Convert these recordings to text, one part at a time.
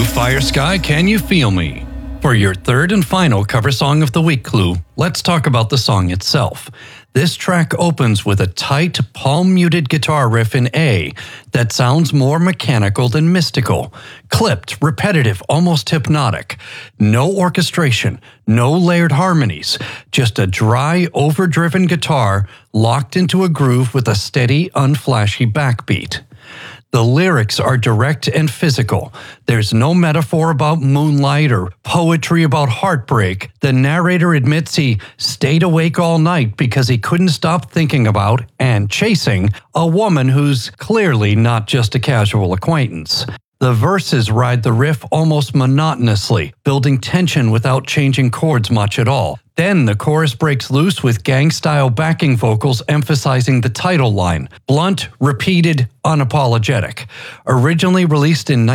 Fire Sky, Can You Feel Me? For your third and final cover song of the week clue, let's talk about the song itself. This track opens with a tight, palm-muted guitar riff in A that sounds more mechanical than mystical. Clipped, repetitive, almost hypnotic. No orchestration, no layered harmonies, just a dry, overdriven guitar locked into a groove with a steady, unflashy backbeat. The lyrics are direct and physical. There's no metaphor about moonlight or poetry about heartbreak. The narrator admits he stayed awake all night because he couldn't stop thinking about and chasing a woman who's clearly not just a casual acquaintance. The verses ride the riff almost monotonously, building tension without changing chords much at all. Then the chorus breaks loose with gang-style backing vocals emphasizing the title line, blunt, repeated, unapologetic. Originally released in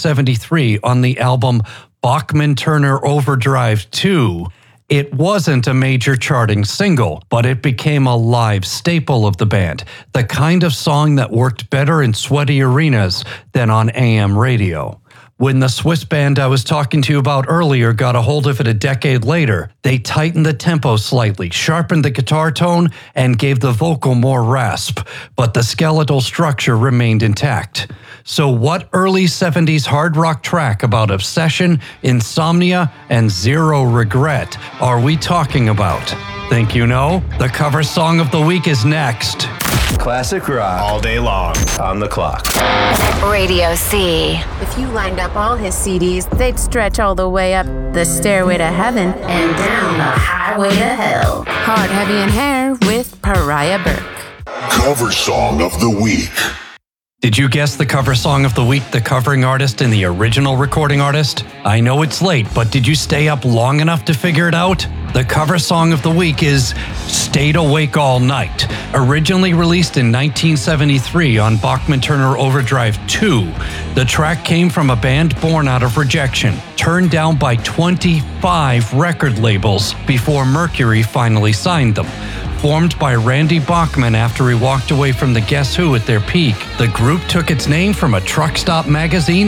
1973 on the album Bachman-Turner Overdrive 2, it wasn't a major charting single, but it became a live staple of the band, the kind of song that worked better in sweaty arenas than on AM radio. When the Swiss band I was talking to you about earlier got a hold of it a decade later, they tightened the tempo slightly, sharpened the guitar tone, and gave the vocal more rasp, but the skeletal structure remained intact. So what early 70s hard rock track about obsession, insomnia, and zero regret are we talking about? Think you know? The cover song of the week is next. Classic rock. All day long. On the clock. Radio C. If you lined up all his CDs, they'd stretch all the way up the stairway to heaven and down the highway to hell. Hard, Heavy, and Hair with Pariah Burke. Cover song of the week. Did you guess the cover song of the week, the covering artist and the original recording artist? I know it's late, but did you stay up long enough to figure it out? The cover song of the week is Stayed Awake All Night. Originally released in 1973 on Bachman-Turner Overdrive 2, the track came from a band born out of rejection, turned down by 25 record labels before Mercury finally signed them. Formed by Randy Bachman after he walked away from the Guess Who at their peak, the group took its name from a truck stop magazine